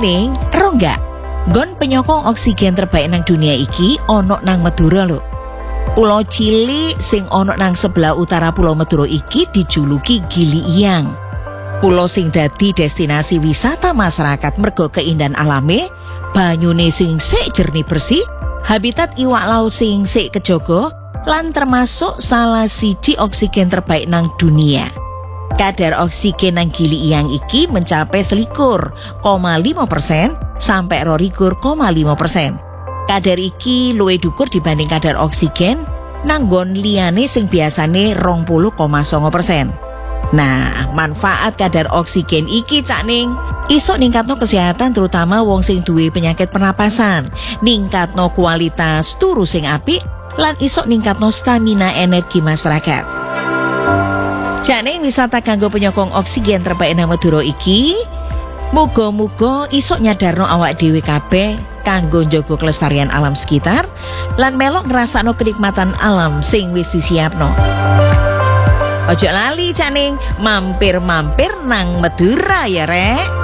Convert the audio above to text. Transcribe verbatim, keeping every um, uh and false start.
Ning, ero enggak? Gon penyokong oksigen terbaik nang dunia iki ono nang Madura lho. Pulau cilik sing ono nang sebelah utara Pulau Madura iki dijuluki Gili Iyang. Pulau sing dadi destinasi wisata masyarakat mergo keindahan alame, banyune sing sik jernih bersih, habitat iwak laut sing sik kejaga, lan termasuk salah siji oksigen terbaik nang dunia. Kadar oksigen nang Gili Iyang iki mencapai selikur koma lima persen sampai rolikur koma lima persen. Kadar iki luwih dhuwur dibanding kadar oksigen nang nggon liyane sing biasane rong puluh koma songo persen. Nah, manfaat kadar oksigen iki Cak Ning iso ningkatno kesehatan terutama wong sing duwe penyakit pernapasan, ningkatno kualitas turu sing apik, lan iso ningkatno stamina energi masyarakat. Jane wisata kanggo penyokong oksigen terbaik nang Madura iki muga-muga iso nyadarno awak dhewe kabeh kanggo njaga kelestarian alam sekitar lan melok ngrasakno kenikmatan alam sing wis disiapno. Ojo lali Cak Ning, mampir-mampir nang Madura ya rek.